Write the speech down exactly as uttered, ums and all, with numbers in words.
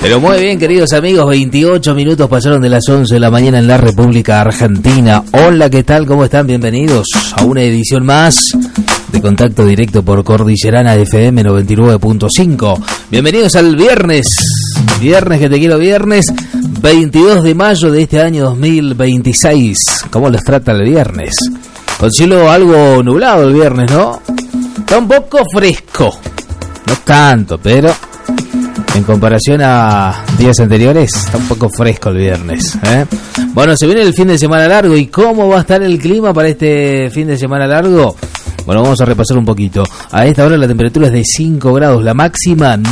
Pero muy bien, queridos amigos, veintiocho minutos pasaron de las once de la mañana en la República Argentina. Hola, ¿qué tal? ¿Cómo están? Bienvenidos a una edición más de Contacto Directo por Cordillerana F M noventa y nueve punto cinco. Bienvenidos al viernes, viernes que te quiero viernes, veintidós de mayo de este año dos mil veintiséis. ¿Cómo les trata el viernes? Con cielo algo nublado el viernes, ¿no? Está un poco fresco, no tanto, pero en comparación a días anteriores, está un poco fresco el viernes, ¿eh? Bueno, se viene el fin de semana largo. ¿Y cómo va a estar el clima para este fin de semana largo? Bueno, vamos a repasar un poquito. A esta hora la temperatura es de cinco grados, la máxima